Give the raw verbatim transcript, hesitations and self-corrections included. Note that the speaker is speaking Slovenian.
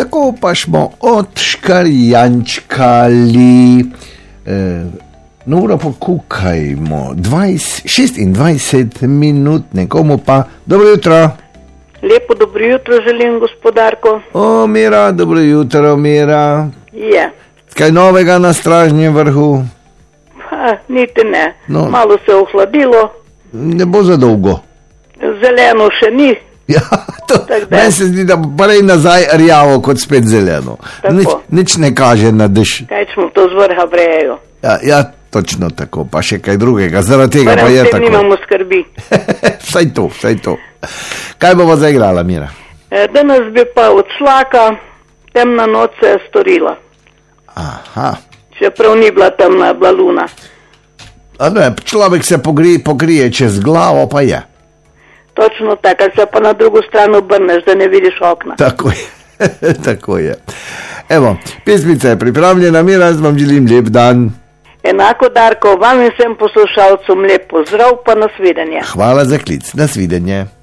Tako pa smo odškarjančkali. E, no, ura pokukajmo. šestindvajset minut, nekomu pa dobro jutro. Lepo dobro jutro želim, gospodarko. O, Mira, dobro jutro, Mira. Je. Kaj novega na Stražnjem vrhu? Pa, niti ne. No. Malo se je ohladilo. Ne bo za dolgo. Zeleno še ni. Ja, to meni se zdi, da prej nazaj rjavo, kot spet zeleno. Nič, nič ne kaže na dež. Kaj smo to z vrha vrejo? Ja, ja, točno tako, pa še kaj drugega. Zaradi tega pa je tako. Nimamo skrbi. Vsaj to, vsaj to. Kaj bomo zaigrala, Mira? E, danes bi pa od slaka temna noč se je storila. Aha. Čeprav ni bila temna, bila luna. A ne, človek se pokrije, pokrije čez glavo, pa je. Točno tako, se pa na drugo stran obrneš, da ne vidiš okna. Tako je, tako je. Evo, pesmica je pripravljena, Mira, jaz vam želim lep dan. Enako, Darko, vam in vsem poslušalcem lep pozdrav, pa nasvidenje. Hvala za klic, nasvidenje.